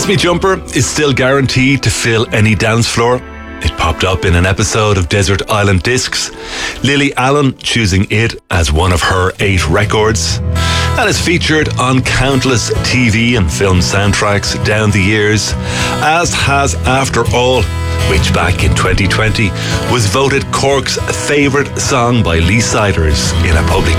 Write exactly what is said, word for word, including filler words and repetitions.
Where's Me Jumper is still guaranteed to fill any dance floor. It popped up in an episode of Desert Island Discs, Lily Allen choosing it as one of her eight records, and is featured on countless T V and film soundtracks down the years, as has After All, which back in twenty twenty was voted Cork's favourite song by Lee Siders in a public